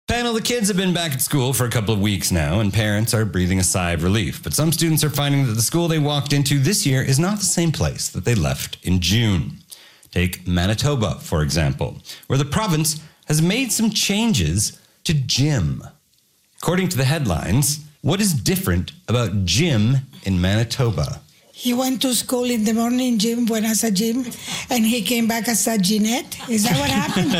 Panel, the kids have been back at school for a couple of weeks now, and parents are breathing a sigh of relief. But some students are finding that the school they walked into this year is not the same place that they left in June. Take Manitoba, for example, where the province has made some changes to gym. According to the headlines, what is different about gym in Manitoba? He went to school in the morning, gym, went as a gym, and he came back as a Jeanette. Is that what happened?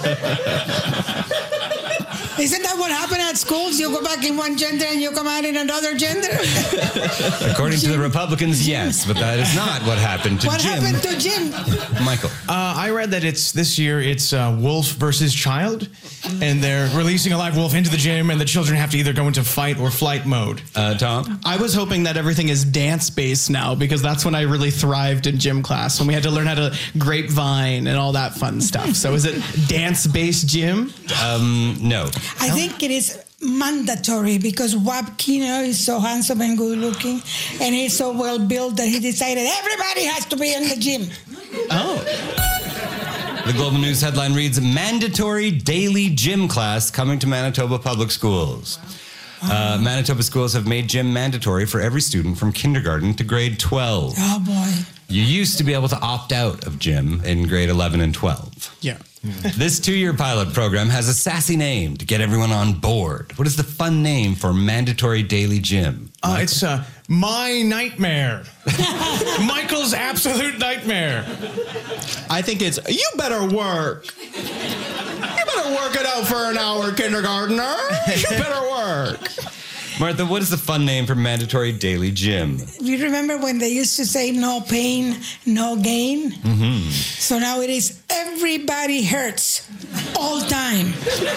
Isn't that what happened at schools? You go back in one gender and you come out in another gender? According to the Republicans, yes, but that is not what happened to What Jim. happened to Jim? Michael. I read that this year it's wolf versus child, and they're releasing a live wolf into the gym, and the children have to either go into fight or flight mode. Tom? I was hoping that everything is dance-based now, because that's when I really thrived in gym class, when we had to learn how to grapevine and all that fun stuff. So is it dance-based gym? No. I think it is mandatory because Wab Kino is so handsome and good looking, and he's so well built that he decided everybody has to be in the gym. Oh. The Global News headline reads, mandatory daily gym class coming to Manitoba public schools. Manitoba schools have made gym mandatory for every student from kindergarten to grade 12. Oh, boy. You used to be able to opt out of gym in grade 11 and 12. Yeah. This 2-year pilot program has a sassy name to get everyone on board. What is the fun name for mandatory daily gym? It's My Nightmare. Michael's Absolute Nightmare. I think it's, you better work. You better work it out for an hour, kindergartner. You better work. Martha, what is the fun name for mandatory daily gym? You remember when they used to say no pain, no gain? Mm-hmm. So now it is everybody hurts all time.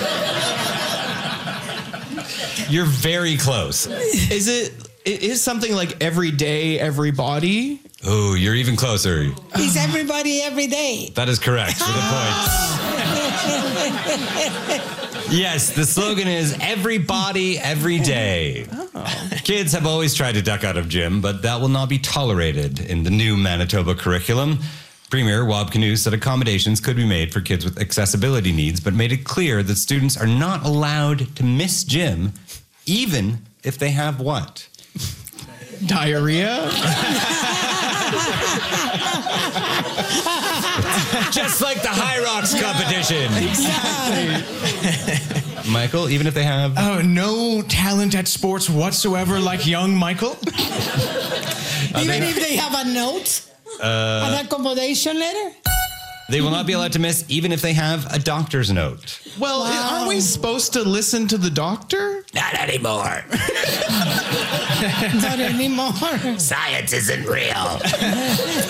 You're very close. It is something like every day, everybody? Oh, you're even closer. It's everybody every day. That is correct for the points. Yes, the slogan is everybody, every day. Oh. Kids have always tried to duck out of gym, but that will not be tolerated in the new Manitoba curriculum. Premier Wab Kinew said accommodations could be made for kids with accessibility needs, but made it clear that students are not allowed to miss gym, even if they have what? Diarrhea? Just like the High Rocks competition. Exactly. Michael, even if they have... No talent at sports whatsoever like young Michael? Even if they have a note? An accommodation letter? They will not be allowed to miss even if they have a doctor's note. Well, aren't we supposed to listen to the doctor? Not anymore. Not anymore. Science isn't real.